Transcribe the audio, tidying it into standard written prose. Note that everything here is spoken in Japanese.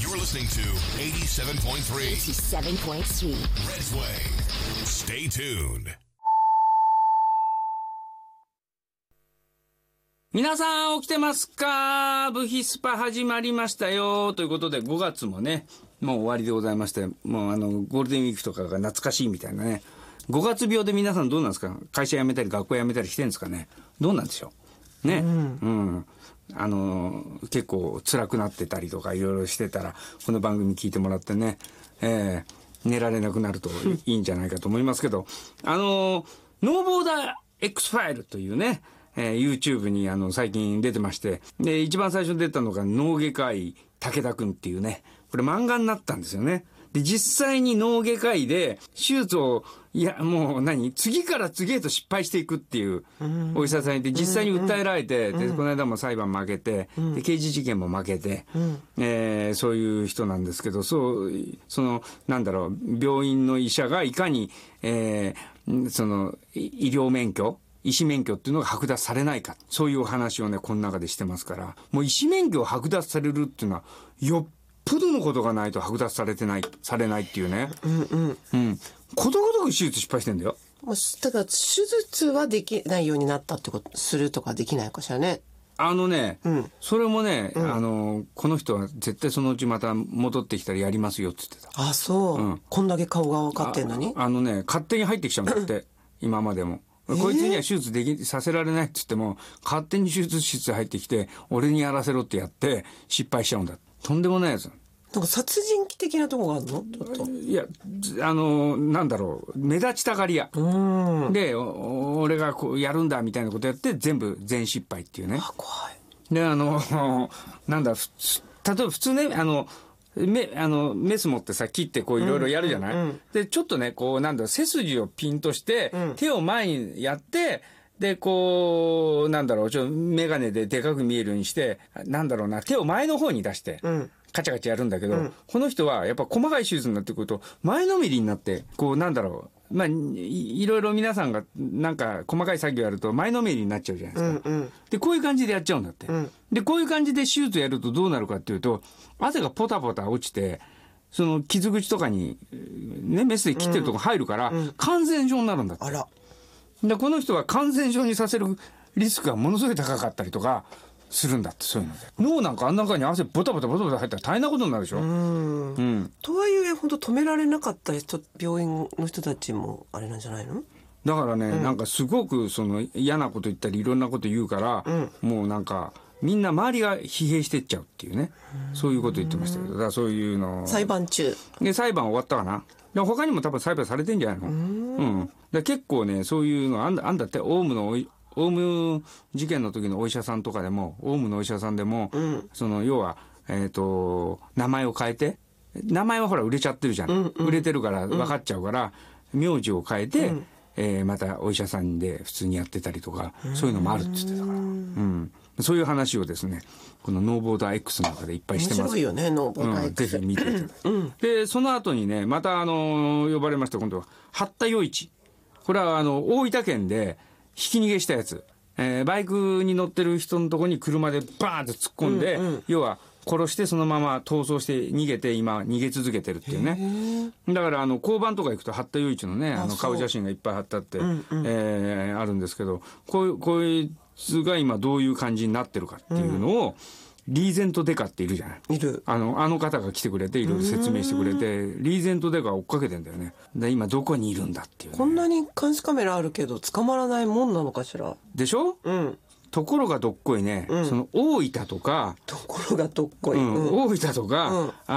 You're listening to 87.3 87.3 Red's Way. Stay tuned. 皆さん起きてますか？ブヒスパ始まりましたよということで、5月もねもう終わりでございまして、もうゴールデンウィークとかが懐かしいみたいなね。5月病で皆さんどうなんですか？会社辞めたり学校辞めたりしてるんですかね。どうなんでしょうね。結構辛くなってたりとかいろいろしてたら、この番組聞いてもらってね、寝られなくなるといいんじゃないかと思いますけど、ノーボーダー X ファイルというね、YouTube に最近出てまして、で一番最初に出たのが脳外科医武田くんっていうね、これ漫画になったんですよね。で実際に脳外科医で手術をもう次から次へと失敗していくっていうお医者さんいて、実際に訴えられて、でこの間も裁判負けて、で刑事事件も負けて、そういう人なんですけど、病院の医者がいかに、その医療免許医師免許っていうのが剥奪されないか、そういうお話をねこの中でしてますから、もう医師免許を剥奪されるっていうのはよっぽどのことがないと剥奪されないっていうね。ことごとく手術失敗してんだよ。 ただ手術はできないようになったってことするとかできないかしらね。 それもね、この人は絶対そのうちまた戻ってきたらやりますよって言ってた。 あ、そう、こんだけ顔が分かってんのに。 勝手に入ってきちゃうんだって今までも。こいつには手術させられないって言っても、勝手に手術室入ってきて俺にやらせろってやって失敗しちゃうんだ。とんでもないやつ。 なんか殺人鬼的なとこがあるの？ちょっといや、目立ちたがり屋で、俺がこうやるんだみたいなことやって全失敗っていうね。 あ、怖い。 で例えば普通ね、メス持ってさ切ってこういろいろやるじゃない、でちょっとねこう背筋をピンとして、手を前にやって、でこう眼鏡ででかく見えるようにして手を前の方に出して、カチャカチャやるんだけど、この人はやっぱ細かい手術になってくると前のめりになって、こういろいろ皆さんが細かい作業やると前のめりになっちゃうじゃないですか。でこういう感じでやっちゃうんだって。でこういう感じで手術やるとどうなるかっていうと、汗がポタポタ落ちて、その傷口とかにねメスで切ってるとこ入るから、感染症になるんだって。 あら。 でこの人は感染症にさせるリスクがものすごい高かったりとかするんだって。そういうので脳なんかあん中に汗ボタボタ入ったら大変なことになるでしょ。 とはいえ本当止められなかった病院の人たちもあれなんじゃないの？ だからね、すごく嫌なこと言ったりいろんなこと言うから、もうみんな周りが疲弊してっちゃうっていうね、そういうこと言ってましたけど、だからそういうの裁判中で裁判終わったかな。で他にも多分裁判されてんじゃないの。で結構ねそういうのあんだって。オウム事件の時のお医者さんとかでも、オウムのお医者さんでも、要は名前を変えて、名前はほら売れちゃってるじゃん、売れてるから分かっちゃうから、名字を変えて、またお医者さんで普通にやってたりとか、そういうのもあるって言ってたから、そういう話をですねこのノーボーダー X の中でいっぱいしてます。 面白いよね、ノーボーダー X、 ぜひ見ていただいて、でその後にねまた呼ばれました。今度は八田与一。これは大分県でひき逃げしたやつ、バイクに乗ってる人のところに車でバーンと突っ込んで、要は殺してそのまま逃走して逃げて、今逃げ続けてるっていうね。だから交番とか行くと八田与一のね顔写真がいっぱい貼ってあって、あるんですけど、こいつが今どういう感じになってるかっていうのを、リーゼントデカっているじゃない。 いる。 あの方が来てくれていろいろ説明してくれて、リーゼントデカ追っかけてんだよね。で今どこにいるんだっていう、ね、 こんなに監視カメラあるけど捕まらないもんなのかしら。 でしょ。ところがどっこいね、その大分とか、 ところがどっこい、 大分とか、